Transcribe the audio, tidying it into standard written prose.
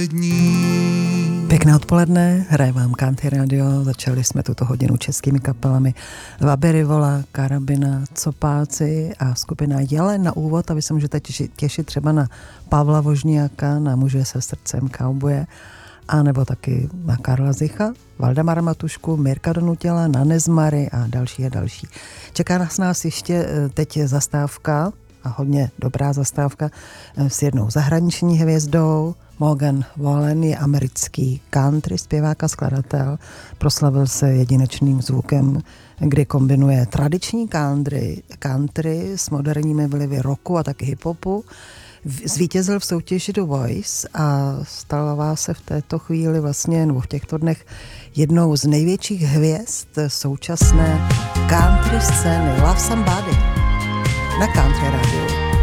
Pěkné odpoledne, hraje vám Country Radio, začali jsme tuto hodinu českými kapelami Vaby Rivola, Karabina, Copáci a skupina Jelen na úvod a vy se můžete těšit třeba na Pavla Vožniaka, na Muže se srdcem Kauboje, a nebo taky na Karla Zicha, Valdemara Matušku, Mirka Donutila, na Nezmary a další a další. Čeká nás ještě teď zastávka a hodně dobrá zastávka s jednou zahraniční hvězdou. Morgan Wallen je americký country zpěvák a skladatel. Proslavil se jedinečným zvukem, kdy kombinuje tradiční country s moderními vlivy rocku a taky hiphopu. Zvítězil v soutěži The Voice a stala se v této chvíli vlastně, nebo v těchto dnech, jednou z největších hvězd současné country scény. Love Somebody na Country Radio.